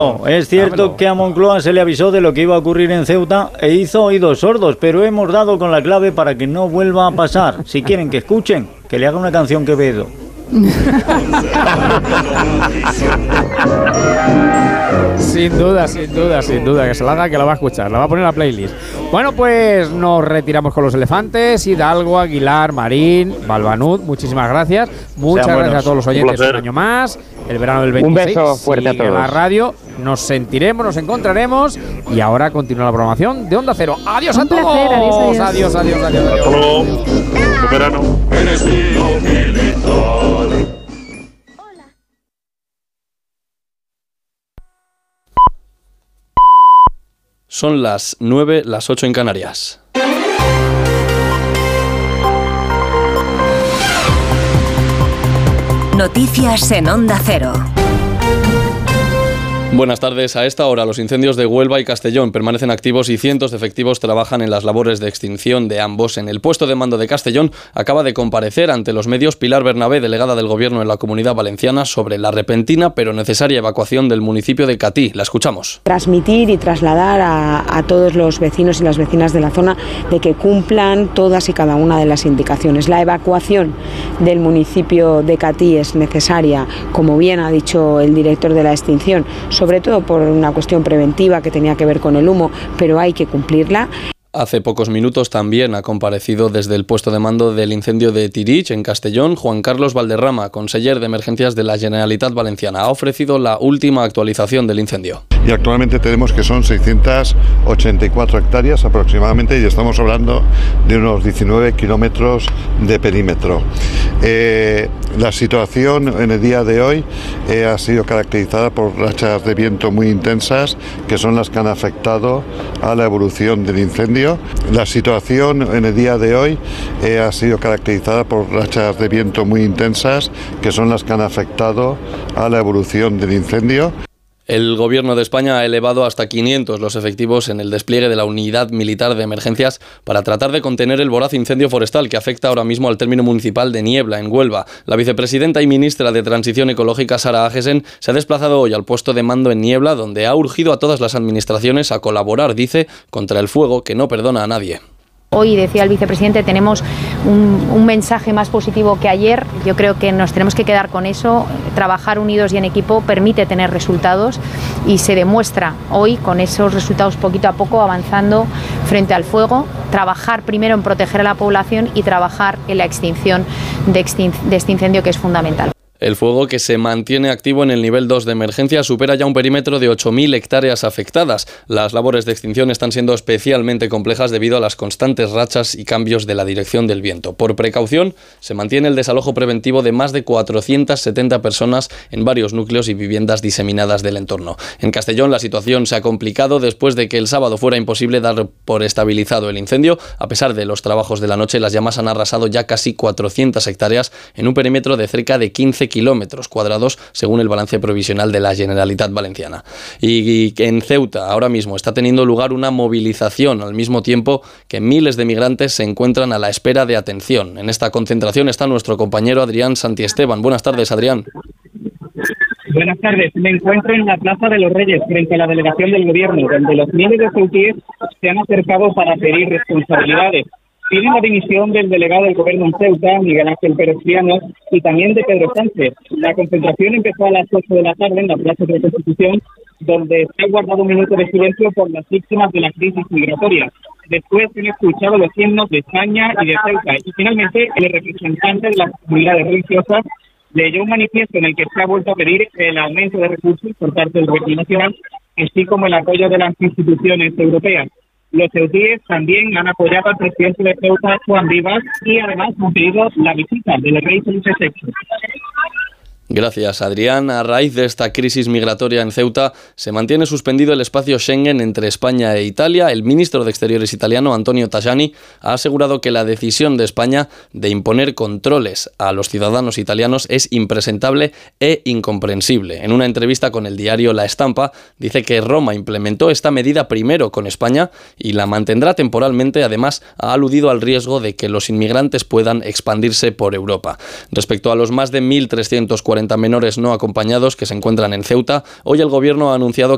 Es cierto que a Moncloa se le avisó de lo que iba a ocurrir en Ceuta e hizo oídos sordos, pero hemos dado con la clave para que no vuelva a pasar. Si quieren que escuchen, que le haga una canción Quevedo. Sin duda, que se la haga, que la va a escuchar, la va a poner en la playlist. Bueno, pues nos retiramos con los elefantes. Hidalgo, Aguilar, Marín, Balbanud, muchísimas gracias. Muchas gracias a todos los oyentes un año más. El verano del 26. Un beso fuerte a todos. En la radio nos sentiremos, nos encontraremos. Y ahora continúa la programación de Onda Cero. ¡Adiós a todos! Adiós. Hasta luego. Buen verano. Son las 9, las 8 en Canarias. Noticias en Onda Cero. Buenas tardes. A esta hora los incendios de Huelva y Castellón permanecen activos y cientos de efectivos trabajan en las labores de extinción de ambos. En el puesto de mando de Castellón acaba de comparecer ante los medios Pilar Bernabé, delegada del Gobierno en la Comunidad Valenciana, sobre la repentina pero necesaria evacuación del municipio de Catí. La escuchamos. Transmitir y trasladar a todos los vecinos y las vecinas de la zona de que cumplan todas y cada una de las indicaciones. La evacuación del municipio de Catí es necesaria, como bien ha dicho el director de la extinción, sobre todo por una cuestión preventiva que tenía que ver con el humo, pero hay que cumplirla. Hace pocos minutos también ha comparecido desde el puesto de mando del incendio de Tirich, en Castellón, Juan Carlos Valderrama, conseller de Emergencias de la Generalitat Valenciana. Ha ofrecido la última actualización del incendio. Y actualmente tenemos que son 684 hectáreas aproximadamente y estamos hablando de unos 19 kilómetros de perímetro. La situación en el día de hoy ha sido caracterizada por rachas de viento muy intensas, que son las que han afectado a la evolución del incendio. La situación en el día de hoy ha sido caracterizada por rachas de viento muy intensas, que son las que han afectado a la evolución del incendio. El Gobierno de España ha elevado hasta 500 los efectivos en el despliegue de la Unidad Militar de Emergencias para tratar de contener el voraz incendio forestal que afecta ahora mismo al término municipal de Niebla, en Huelva. La vicepresidenta y ministra de Transición Ecológica, Sara Agesen, se ha desplazado hoy al puesto de mando en Niebla, donde ha urgido a todas las administraciones a colaborar, dice, contra el fuego que no perdona a nadie. Hoy, decía el vicepresidente, tenemos un mensaje más positivo que ayer. Yo creo que nos tenemos que quedar con eso. Trabajar unidos y en equipo permite tener resultados y se demuestra hoy con esos resultados poquito a poco avanzando frente al fuego. Trabajar primero en proteger a la población y trabajar en la extinción de este incendio, que es fundamental. El fuego, que se mantiene activo en el nivel 2 de emergencia, supera ya un perímetro de 8.000 hectáreas afectadas. Las labores de extinción están siendo especialmente complejas debido a las constantes rachas y cambios de la dirección del viento. Por precaución, se mantiene el desalojo preventivo de más de 470 personas en varios núcleos y viviendas diseminadas del entorno. En Castellón, la situación se ha complicado después de que el sábado fuera imposible dar por estabilizado el incendio. A pesar de los trabajos de la noche, las llamas han arrasado ya casi 400 hectáreas en un perímetro de cerca de 15 kilómetros cuadrados, según el balance provisional de la Generalitat Valenciana. Y en Ceuta ahora mismo está teniendo lugar una movilización al mismo tiempo que miles de migrantes se encuentran a la espera de atención. En esta concentración está nuestro compañero Adrián Santiesteban. Buenas tardes, Adrián. Buenas tardes. Me encuentro en la Plaza de los Reyes, frente a la delegación del Gobierno, donde los miles de ceutíes se han acercado para pedir responsabilidades. Piden la dimisión del delegado del Gobierno en Ceuta, Miguel Ángel Pérez Triano, y también de Pedro Sánchez. La concentración empezó a las 8 de la tarde en la Plaza de la Constitución, donde se ha guardado un minuto de silencio por las víctimas de la crisis migratoria. Después se han escuchado los himnos de España y de Ceuta. Y finalmente, el representante de las comunidades religiosas leyó un manifiesto en el que se ha vuelto a pedir el aumento de recursos por parte del Gobierno nacional, así como el apoyo de las instituciones europeas. Los ceutíes también han apoyado al presidente de Ceuta, Juan Vivas, y además han pedido la visita del rey Felipe VI. Gracias, Adrián. A raíz de esta crisis migratoria en Ceuta, se mantiene suspendido el espacio Schengen entre España e Italia. El ministro de Exteriores italiano, Antonio Tajani, ha asegurado que la decisión de España de imponer controles a los ciudadanos italianos es impresentable e incomprensible. En una entrevista con el diario La Estampa, dice que Roma implementó esta medida primero con España y la mantendrá temporalmente. Además, ha aludido al riesgo de que los inmigrantes puedan expandirse por Europa. Respecto a los más de 1.340 menores no acompañados que se encuentran en Ceuta, hoy el Gobierno ha anunciado